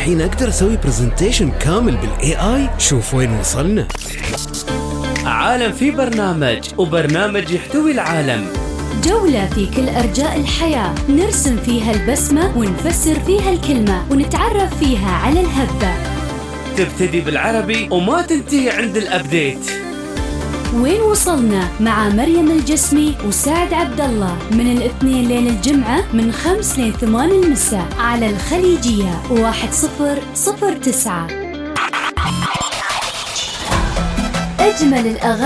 الحين أقدر أسوي برزنتيشن كامل بالاي. شوف وين وصلنا. عالم في برنامج، وبرنامج يحتوي العالم. جولة في كل أرجاء الحياة، نرسم فيها البسمة ونفسر فيها الكلمة ونتعرف فيها على الهبة. تبتدي بالعربي وما تنتهي عند الأبديت. وين وصلنا مع مريم الجسمي وسعد عبد الله، من الاثنين لين الجمعة من 5 ل 8 المساء على الخليجية 1009. أجمل الأغاني.